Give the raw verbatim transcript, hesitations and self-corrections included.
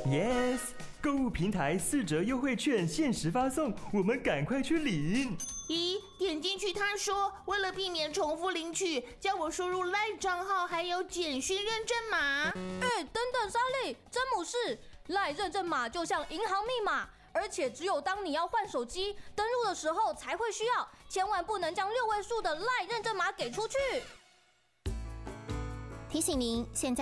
Yes， 购物平台四折优惠券限时发送，我们赶快去领。 咦，点进去他说，为了避免重复领取，叫我输入 LINE 账号还有简讯认证码。 哎，等等，莎莉，詹姆士 ，LINE 认证码就像银行密码，而且只有当你要换手机登录的时候才会需要，千万不能将六位数的 LINE 认证码给出去。 提醒您，现在